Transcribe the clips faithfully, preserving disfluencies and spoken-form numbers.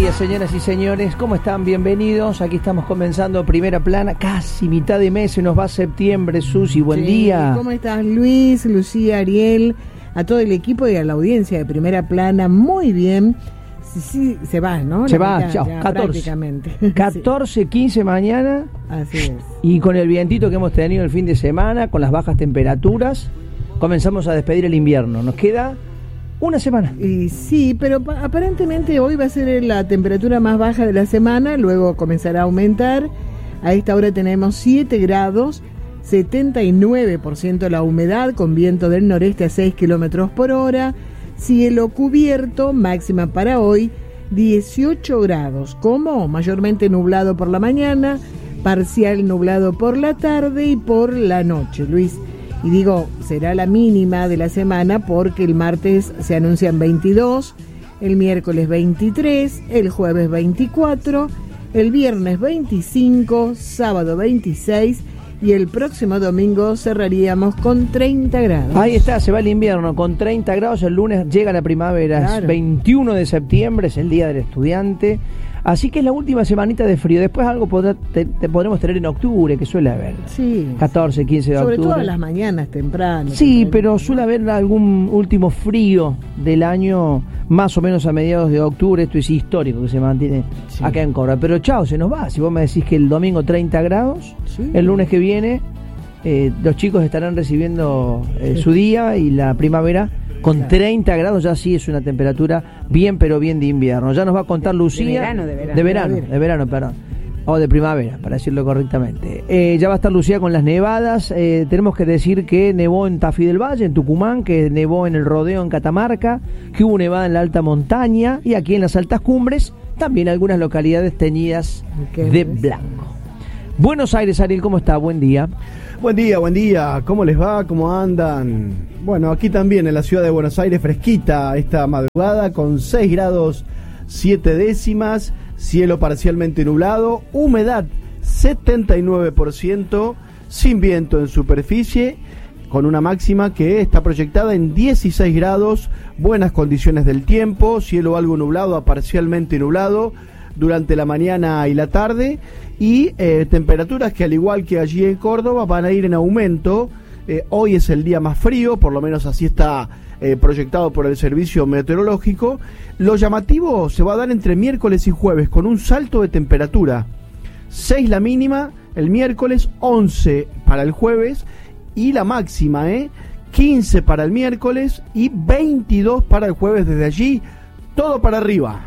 día, señoras y señores, ¿cómo están? Bienvenidos, aquí estamos comenzando Primera Plana, casi mitad de mes, se nos va septiembre. Susi, buen sí, día. ¿Cómo estás, Luis, Lucía, Ariel, a todo el equipo y a la audiencia de Primera Plana? Muy bien. Sí, sí, se va, ¿no? Se la va, mitad, chao, ya, catorce. Prácticamente. catorce, quince mañana. Así es. Y con el vientito que hemos tenido el fin de semana, con las bajas temperaturas, comenzamos a despedir el invierno. Nos queda una semana. Y sí, pero pa- aparentemente hoy va a ser la temperatura más baja de la semana, luego comenzará a aumentar. A esta hora tenemos siete grados, setenta y nueve por ciento la humedad, con viento del noreste a seis kilómetros por hora. Cielo cubierto, máxima para hoy, dieciocho grados. ¿Cómo? Mayormente nublado por la mañana, parcial nublado por la tarde y por la noche, Luis. Y digo, será la mínima de la semana porque el martes se anuncian veintidós, el miércoles veintitrés, el jueves veinticuatro, el viernes veinticinco, sábado veintiséis y el próximo domingo cerraríamos con treinta grados. Ahí está, se va el invierno con treinta grados, el lunes llega la primavera, Claro. Es veintiuno de septiembre, es el Día del Estudiante. Así que es la última semanita de frío. Después algo podrá, te, te podremos tener en octubre, que suele haber. Sí. catorce, quince de Sobre octubre. todo a las mañanas temprano. Sí, temprano. pero suele haber algún último frío del año, más o menos a mediados de octubre. Esto es histórico que se mantiene Sí. acá en Córdoba. Pero chao, se nos va. Si vos me decís que el domingo treinta grados, Sí. el lunes que viene eh, los chicos estarán recibiendo eh, Sí. su día y la primavera con Claro. treinta grados. Ya sí es una temperatura bien, pero bien de invierno. Ya nos va a contar Lucía. De verano, de verano. De verano, de verano, perdón. O de primavera, para decirlo correctamente. Eh, ya va a estar Lucía con las nevadas. Eh, tenemos que decir que nevó en Tafí del Valle, en Tucumán, que nevó en el Rodeo en Catamarca, que hubo nevada en la alta montaña y aquí en las altas cumbres, también algunas localidades teñidas ¿Qué de ves? blanco. Buenos Aires, Ariel, ¿cómo está? Buen día. Buen día, buen día. ¿Cómo les va? ¿Cómo andan? Bueno, aquí también en la ciudad de Buenos Aires, fresquita esta madrugada, con seis grados siete décimas, cielo parcialmente nublado, humedad setenta y nueve por ciento, sin viento en superficie, con una máxima que está proyectada en dieciséis grados, buenas condiciones del tiempo, cielo algo nublado a parcialmente nublado durante la mañana y la tarde, y eh, temperaturas que al igual que allí en Córdoba van a ir en aumento. Eh, hoy es el día más frío, por lo menos así está eh, proyectado por el servicio meteorológico. Lo llamativo se va a dar entre miércoles y jueves con un salto de temperatura. seis la mínima el miércoles, once para el jueves y la máxima, ¿eh? quince para el miércoles y veintidós para el jueves. Desde allí, todo para arriba.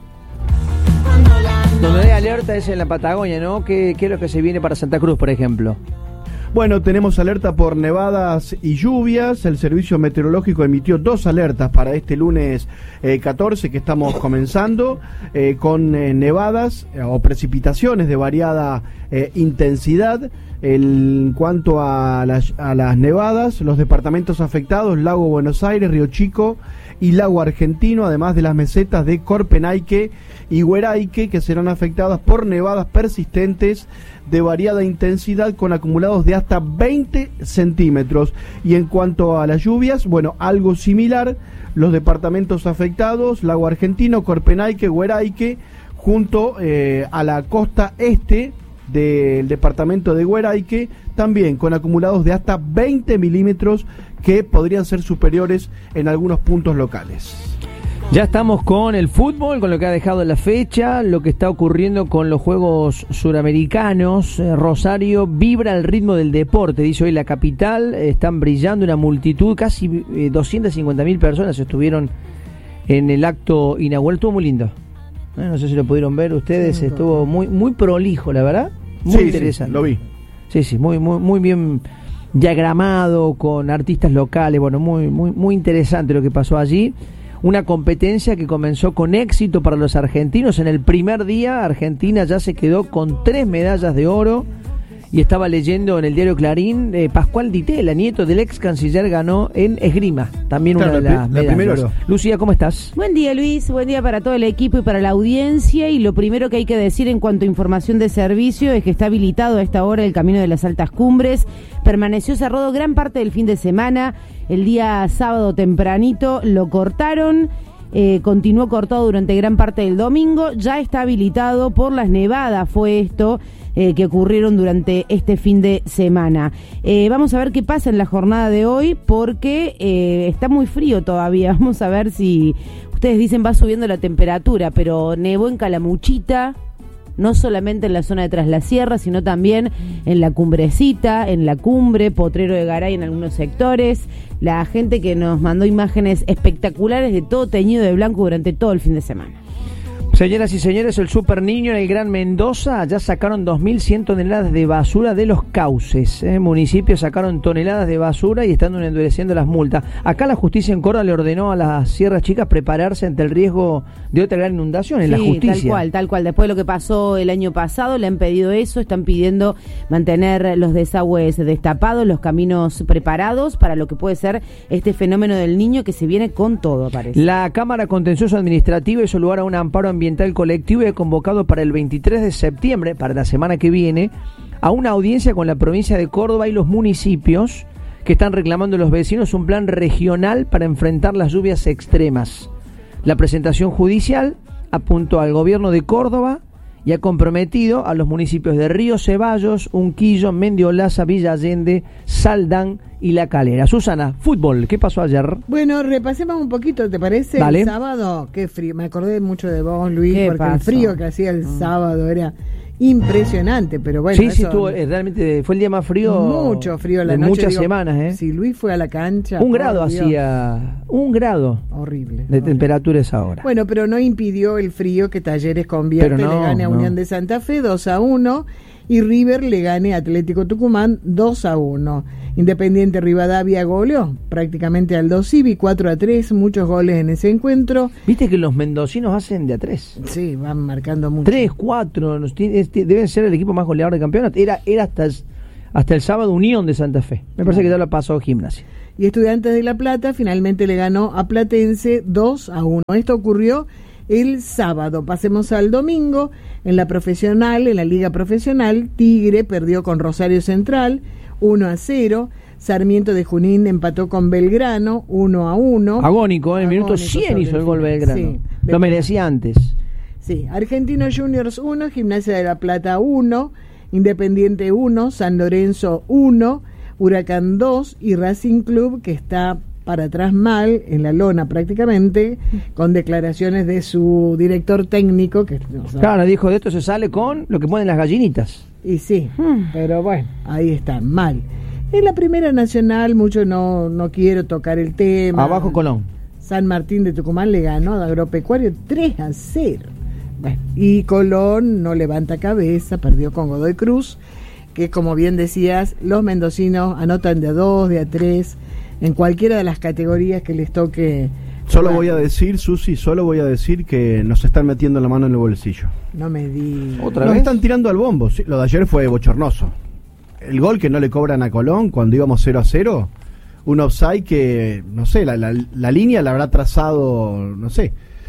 Donde hay alerta es en la Patagonia, ¿no? ¿Qué, qué es lo que se viene para Santa Cruz, por ejemplo? Bueno, tenemos alerta por nevadas y lluvias. El servicio meteorológico emitió dos alertas para este lunes eh, catorce que estamos comenzando, eh, con eh, nevadas eh, o precipitaciones de variada eh, intensidad. El, en cuanto a las, a las nevadas, los departamentos afectados: Lago Buenos Aires, Río Chico y Lago Argentino, además de las mesetas de Corpenayque y Hueraique, que serán afectadas por nevadas persistentes de variada intensidad con acumulados de hasta veinte centímetros. Y en cuanto a las lluvias, bueno, algo similar, los departamentos afectados: Lago Argentino, Corpenayque, Hueraique, junto eh, a la costa este del departamento de Hueraique, también con acumulados de hasta veinte milímetros que podrían ser superiores en algunos puntos locales. Ya estamos con el fútbol, con lo que ha dejado la fecha, lo que está ocurriendo con los Juegos Suramericanos. Eh, Rosario vibra al ritmo del deporte, dice hoy la capital. Eh, están brillando una multitud, casi eh, doscientas cincuenta mil personas estuvieron en el acto inaugural. Estuvo muy lindo. Eh, no sé si lo pudieron ver ustedes, Sí, estuvo muy muy prolijo, la verdad. Muy Sí, interesante. sí, lo vi. Sí, sí, muy muy muy bien diagramado, con artistas locales. Bueno, muy muy muy interesante lo que pasó allí. Una competencia que comenzó con éxito para los argentinos. En el primer día, Argentina ya se quedó con tres medallas de oro. Y estaba leyendo en el diario Clarín, eh, Pascual Di Tella, nieto del ex canciller, ganó en esgrima. También Claro, una de la, las la primera medallas. oro. Lucía, ¿cómo estás? Buen día, Luis, buen día para todo el equipo y para la audiencia. Y lo primero que hay que decir en cuanto a información de servicio es que está habilitado a esta hora el camino de las altas cumbres. Permaneció cerrado gran parte del fin de semana. El día sábado tempranito lo cortaron. eh, continuó cortado durante gran parte del domingo, ya está habilitado por las nevadas, fue esto eh, que ocurrieron durante este fin de semana. Eh, vamos a ver qué pasa en la jornada de hoy, porque eh, está muy frío todavía. Vamos a ver si, ustedes dicen va subiendo la temperatura, pero nevó en Calamuchita, no solamente en la zona de Tras la Sierra, sino también en la Cumbrecita, en la Cumbre, Potrero de Garay en algunos sectores. La gente que nos mandó imágenes espectaculares de todo teñido de blanco durante todo el fin de semana. Señoras y señores, el Super Niño en el Gran Mendoza ya sacaron dos mil cien toneladas de basura de los cauces. ¿eh? Municipios sacaron toneladas de basura y están endureciendo las multas. Acá la justicia en Córdoba le ordenó a las Sierras Chicas prepararse ante el riesgo de otra gran inundación en sí, la justicia. Tal cual, tal cual. Después de lo que pasó el año pasado, le han pedido eso, están pidiendo mantener los desagües destapados, los caminos preparados para lo que puede ser este fenómeno del Niño que se viene con todo, parece. La Cámara Contencioso Administrativa hizo lugar a un amparo ambiental colectivo y ha convocado para el veintitrés de septiembre, para la semana que viene, a una audiencia con la provincia de Córdoba y los municipios que están reclamando los vecinos un plan regional para enfrentar las lluvias extremas. La presentación judicial apuntó al gobierno de Córdoba y ha comprometido a los municipios de Río Ceballos, Unquillo, Mendiolaza, Villa Allende, Saldán y La Calera. Susana, fútbol, ¿qué pasó ayer? Bueno, repasemos un poquito, ¿te parece? Dale. El sábado, qué frío, me acordé mucho de vos, Luis, porque pasó? el frío que hacía el mm. sábado era impresionante, pero bueno. Sí, sí, eso, estuvo, eh, realmente fue el día más frío. Mucho frío la de noche. muchas digo, semanas, ¿eh? Si Luis fue a la cancha. Un grado Dios, hacía, un grado. Horrible. De horrible. temperatura esa hora. Bueno, pero no impidió el frío que Talleres convierte, no, le gane a no. Unión de Santa Fe dos a uno y River le gane a Atlético Tucumán dos a uno. Independiente Rivadavia goleó prácticamente al dos Civi cuatro a tres, muchos goles en ese encuentro. Viste que los mendocinos hacen de a tres. Sí, van marcando mucho. Tres, cuatro, nos tiene- este, deben ser el equipo más goleador del campeonato. Era, era hasta, el- hasta el sábado Unión de Santa Fe. Me parece que ya lo pasó Gimnasia. Y Estudiantes de La Plata finalmente le ganó a Platense dos a uno. Esto ocurrió el sábado. Pasemos al domingo. En la profesional, en la liga profesional, Tigre perdió con Rosario Central uno a cero. Sarmiento de Junín empató con Belgrano uno a uno. Agónico, en el minuto Agónico cien sobre hizo el el gol final. Belgrano. Sí. Lo merecía antes. Sí, Argentino Juniors uno, Gimnasia de La Plata uno, Independiente uno, San Lorenzo uno, Huracán dos y Racing Club, que está para atrás mal, en la lona prácticamente, con declaraciones de su director técnico. Que, o sea, Claro, dijo, de esto se sale con lo que ponen las gallinitas. y sí, Hmm. pero bueno, ahí está, mal. En la Primera Nacional, mucho no, no quiero tocar el tema. Abajo Colón. San Martín de Tucumán le ganó a Agropecuario tres a cero. Bueno, y Colón no levanta cabeza, perdió con Godoy Cruz, que como bien decías, los mendocinos anotan de a dos, de a tres, en cualquiera de las categorías que les toque. Solo jugar. voy a decir, Susi, solo voy a decir que nos están metiendo la mano en el bolsillo. No me di. ¿Otra Nos vez? están tirando al bombo. Sí, lo de ayer fue bochornoso. El gol que no le cobran a Colón cuando íbamos cero a cero, un offside que, no sé, la, la, la línea la habrá trazado, no sé.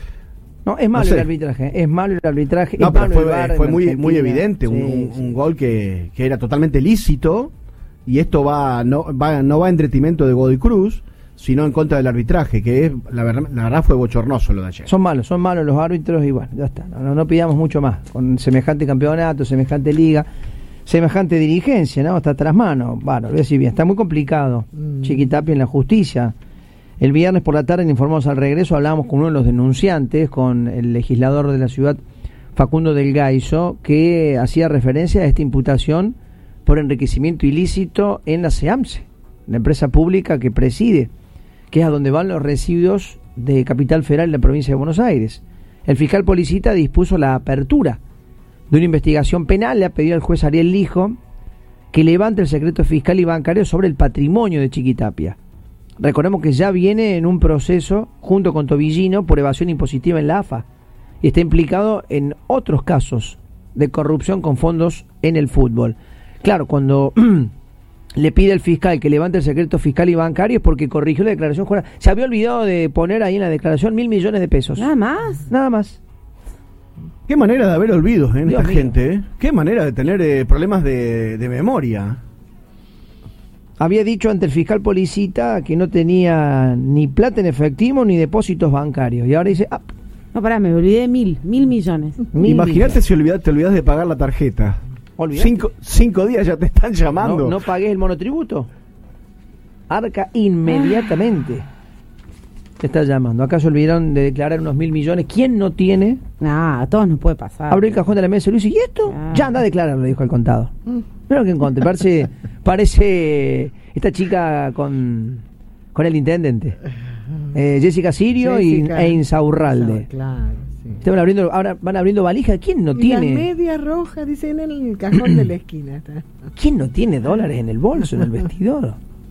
No, es malo No sé. el arbitraje. Es malo el arbitraje. No, es pero malo el fue, VAR en fue muy, Argentina. muy evidente, un, Sí, un- sí. un gol que, que era totalmente lícito, y esto va no va no va en detrimento de Godoy Cruz, sino en contra del arbitraje, que es la verdad, la verdad fue bochornoso lo de ayer. Son malos, son malos los árbitros y bueno, ya está. No, no pidamos mucho más. Con semejante campeonato, semejante liga, semejante dirigencia, ¿no? Está tras mano. Bueno, lo voy a decir bien, está muy complicado. Mm. Chiquitapia en la justicia. El viernes por la tarde, le informamos al regreso, hablábamos con uno de los denunciantes, con el legislador de la ciudad, Facundo del Gaiso, que hacía referencia a esta imputación por enriquecimiento ilícito en la SEAMSE, la empresa pública que preside, que es a donde van los residuos de Capital Federal en la provincia de Buenos Aires. El fiscal Policita dispuso la apertura de una investigación penal, le ha pedido al juez Ariel Lijo que levante el secreto fiscal y bancario sobre el patrimonio de Chiquitapia. Recordemos que ya viene en un proceso junto con Tobillino por evasión impositiva en la A F A y está implicado en otros casos de corrupción con fondos en el fútbol. Claro, cuando le pide al fiscal que levante el secreto fiscal y bancario es porque corrigió la declaración jurada. Se había olvidado de poner ahí en la declaración mil millones de pesos. Nada más. Nada más. Qué manera de haber olvidos en Dios esta mío. gente, ¿eh? Qué manera de tener eh, problemas de, de memoria. había dicho ante el fiscal Policita que no tenía ni plata en efectivo ni depósitos bancarios. Y ahora dice, ah, no, pará, me olvidé de mil, mil millones. mil Imagínate millones. si olvidás, te olvidás de pagar la tarjeta. Olvidate. Cinco, cinco días ya te están llamando. ¿No, no pagués el monotributo? Arca inmediatamente te está llamando. Acá se olvidaron de declarar unos mil millones. ¿Quién no tiene? Nah, a todos nos puede pasar. Abrió el cajón de la mesa y Luis, ¿y esto? Ah. Ya anda a declararlo, dijo el contador. Mm. Mira lo que encontré. Parece, parece esta chica con, con el intendente. Eh, Jessica Sirio Jessica. y, e Insaurralde. Claro, sí. Estaban abriendo, ahora van abriendo valija. ¿Quién no Y tiene? la media roja, dice en el cajón de la esquina. Está. ¿Quién no tiene dólares en el bolso, en el vestidor?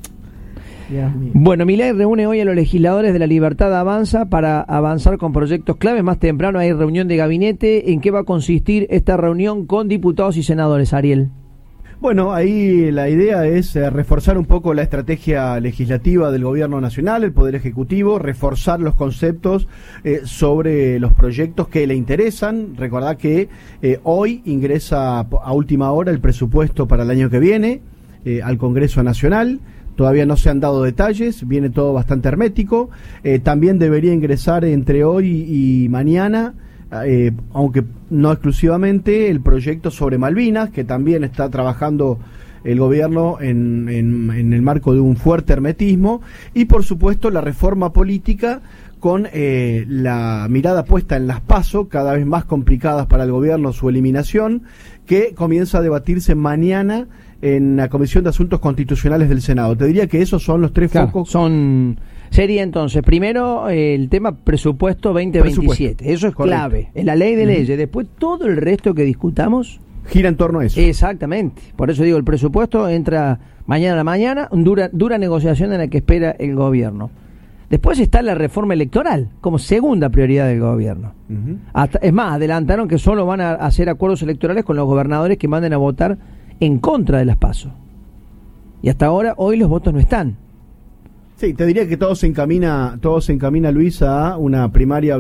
Dios mío. Bueno, Milei reúne hoy a los legisladores de La Libertad Avanza para avanzar con proyectos clave. Más temprano hay reunión de gabinete. ¿En qué va a consistir esta reunión con diputados y senadores, Ariel? Bueno, ahí la idea es eh, reforzar un poco la estrategia legislativa del gobierno nacional, el Poder Ejecutivo, reforzar los conceptos eh, sobre los proyectos que le interesan. Recordá que eh, hoy ingresa a última hora el presupuesto para el año que viene eh, al Congreso Nacional. Todavía no se han dado detalles, viene todo bastante hermético. Eh, también debería ingresar entre hoy y mañana, eh, aunque no exclusivamente, el proyecto sobre Malvinas, que también está trabajando el gobierno en, en, en el marco de un fuerte hermetismo. Y por supuesto la reforma política, con eh, la mirada puesta en las PASO, cada vez más complicadas para el gobierno su eliminación, que comienza a debatirse mañana en la Comisión de Asuntos Constitucionales del Senado. Te diría que esos son los tres Claro, focos. son sería entonces, primero eh, el tema presupuesto veinte veintisiete. Eso es Correcto. clave, en la ley de Uh-huh. leyes. Después todo el resto que discutamos. Gira en torno a eso. Exactamente. Por eso digo, el presupuesto entra mañana a la mañana, dura, dura negociación en la que espera el gobierno. Después está la reforma electoral, como segunda prioridad del gobierno. Uh-huh. Hasta, es más, adelantaron que solo van a hacer acuerdos electorales con los gobernadores que manden a votar en contra de las PASO. Y hasta ahora, hoy los votos no están. Sí, te diría que todo se encamina, todo se encamina, Luis, a una primaria